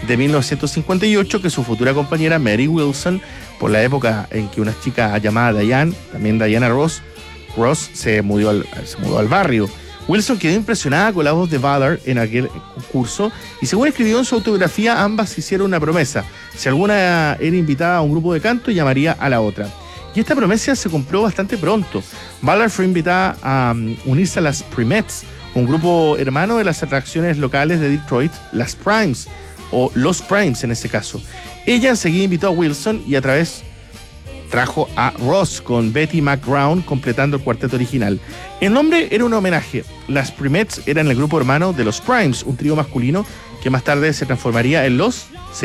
de 1958 que su futura compañera Mary Wilson, por la época en que una chica llamada Diane, también Diana Ross se mudó al barrio. Wilson quedó impresionada con la voz de Ballard en aquel concurso y, según escribió en su autobiografía, ambas hicieron una promesa: si alguna era invitada a un grupo de canto, llamaría a la otra. Y esta promesa se cumplió bastante pronto. Ballard fue invitada a unirse a las Primettes, un grupo hermano de las atracciones locales de Detroit, las Primes, o los Primes en este caso. Ella enseguida invitó a Wilson y a través trajo a Ross con Betty McGrown completando el cuarteto original. El nombre era un homenaje. Las Primettes eran el grupo hermano de los Primes, un trío masculino que más tarde se transformaría en los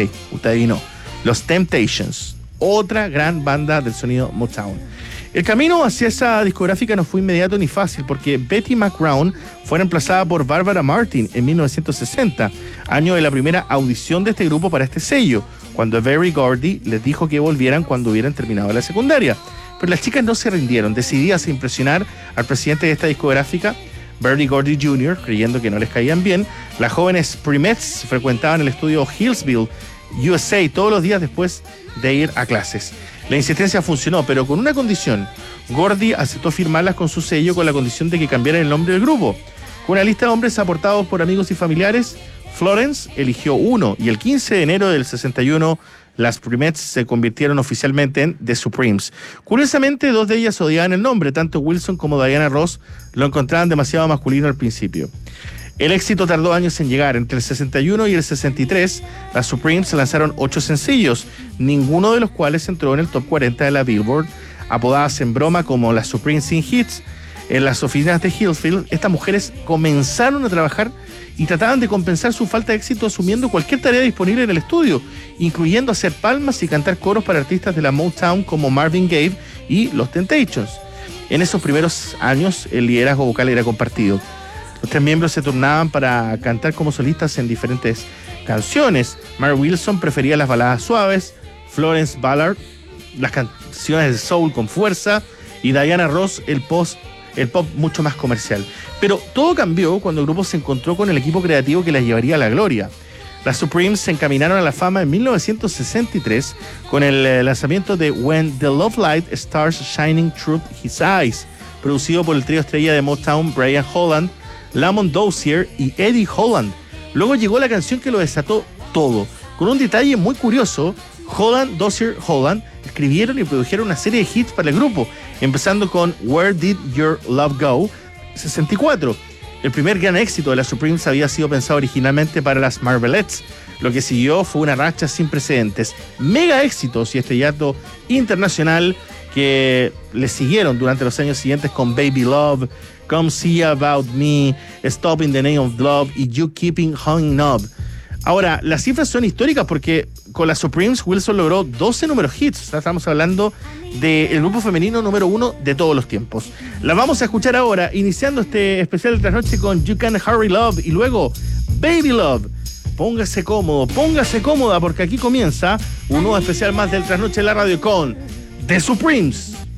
Temptations, otra gran banda del sonido Motown. El camino hacia esa discográfica no fue inmediato ni fácil, porque Betty McGrown fue reemplazada por Barbara Martin en 1960, año de la primera audición de este grupo para este sello, cuando Berry Gordy les dijo que volvieran cuando hubieran terminado la secundaria. Pero las chicas no se rindieron, decididas a impresionar al presidente de esta discográfica, Berry Gordy Jr., creyendo que no les caían bien. Las jóvenes Primettes frecuentaban el estudio Hillsville, USA, todos los días después de ir a clases. La insistencia funcionó, pero con una condición. Gordy aceptó firmarlas con su sello con la condición de que cambiaran el nombre del grupo. Con una lista de hombres aportados por amigos y familiares, Florence eligió uno, y el 15 de enero del 61 las Primettes se convirtieron oficialmente en The Supremes. Curiosamente, dos de ellas odiaban el nombre. Tanto Wilson como Diana Ross lo encontraban demasiado masculino al principio. El éxito tardó años en llegar. Entre el 61 y el 63, las Supremes lanzaron 8 sencillos, ninguno de los cuales entró en el top 40 de la Billboard. Apodadas en broma como las Supremes Sin Hits, en las oficinas de Hillsville, estas mujeres comenzaron a trabajar y trataban de compensar su falta de éxito asumiendo cualquier tarea disponible en el estudio, incluyendo hacer palmas y cantar coros para artistas de la Motown como Marvin Gaye y los Temptations. En esos primeros años, el liderazgo vocal era compartido. Los tres miembros se turnaban para cantar como solistas en diferentes canciones. Mary Wilson prefería las baladas suaves, Florence Ballard las canciones de soul con fuerza y Diana Ross el pop mucho más comercial. Pero todo cambió cuando el grupo se encontró con el equipo creativo que las llevaría a la gloria. Las Supremes se encaminaron a la fama en 1963 con el lanzamiento de When the Love Light Starts Shining Through His Eyes, producido por el trío estrella de Motown Brian Holland, Lamont Dozier y Eddie Holland. Luego llegó la canción que lo desató todo. Con un detalle muy curioso, Holland, Dozier, Holland escribieron y produjeron una serie de hits para el grupo, empezando con Where Did Your Love Go, 64. El primer gran éxito de las Supremes había sido pensado originalmente para las Marvelettes. Lo que siguió fue una racha sin precedentes, mega éxitos y estrellato internacional que le siguieron durante los años siguientes con Baby Love, Come See About Me, Stop in the Name of Love y You Keeping Hanging Up. Ahora, las cifras son históricas porque con las Supremes Wilson logró 12 números hits. O sea, estamos hablando del grupo femenino número 1 de todos los tiempos. La vamos a escuchar ahora, iniciando este especial de Trasnoche con You Can Hurry Love y luego Baby Love. Póngase cómodo, póngase cómoda, porque aquí comienza un nuevo especial más del Trasnoche en la radio con The Supremes.